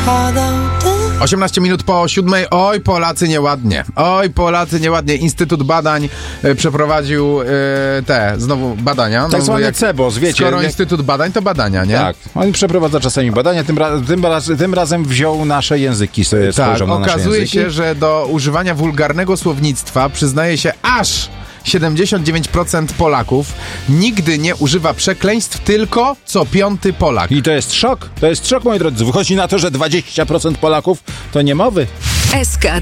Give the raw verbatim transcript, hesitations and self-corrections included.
osiemnaście minut po siódmej. Oj, Polacy nieładnie. Oj, Polacy nieładnie. Instytut Badań e, przeprowadził e, te, znowu badania. Tak no, zwany jak, CEBOS, wiecie. Skoro jak... Instytut Badań, to badania, nie? Tak. On przeprowadza czasami badania, tym, ra- tym, raz, tym razem wziął nasze języki. Sobie tak, na nasze okazuje języki. się, że do używania wulgarnego słownictwa przyznaje się aż siedemdziesiąt dziewięć procent Polaków. Nigdy nie używa przekleństw, tylko co piąty Polak. I to jest szok. To jest szok, moi drodzy. Wychodzi na to, że dwadzieścia procent Polaków to niemowy. S K